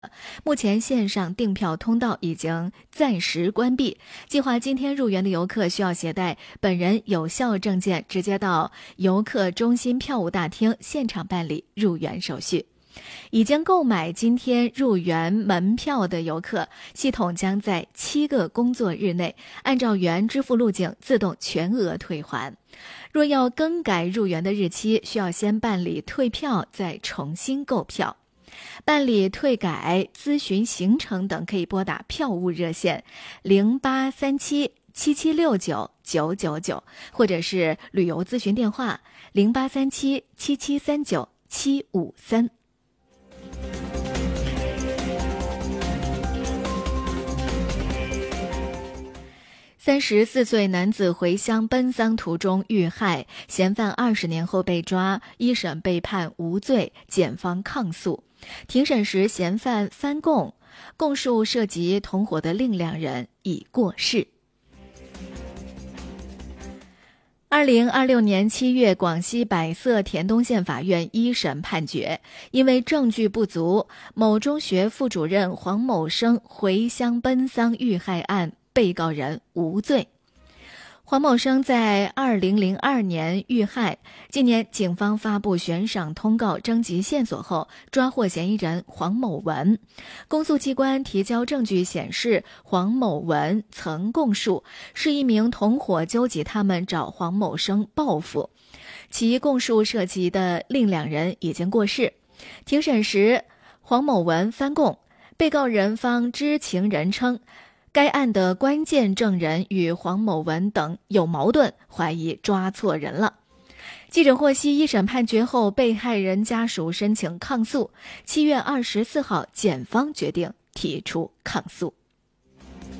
目前线上订票通道已经暂时关闭，计划今天入园的游客需要携带本人有效证件，直接到游客中心票务大厅现场办理入园手续。已经购买今天入园门票的游客，系统将在7个工作日内按照原支付路径自动全额退还。若要更改入园的日期，需要先办理退票，再重新购票。办理退改、咨询行程等可以拨打票务热线0837776999，或者是旅游咨询电话08377739-753。34岁男子回乡奔丧途中遇害，嫌犯20年后被抓，一审被判无罪，检方抗诉。庭审时，嫌犯翻供，供述涉及同伙的另2人已过世。2026年7月，广西百色田东县法院一审判决，因为证据不足，某中学副主任黄某生回乡奔丧遇害案被告人无罪。黄某生在2002年遇害，今年警方发布悬赏通告征集线索后，抓获嫌疑人黄某文。公诉机关提交证据显示，黄某文曾供述是一名同伙纠集他们找黄某生报复，其供述涉及的另2人已经过世。庭审时，黄某文翻供，被告人方知情人称，该案的关键证人与黄某文等有矛盾，怀疑抓错人了。记者获悉，一审判决后，被害人家属申请抗诉。7月24号，检方决定提出抗诉。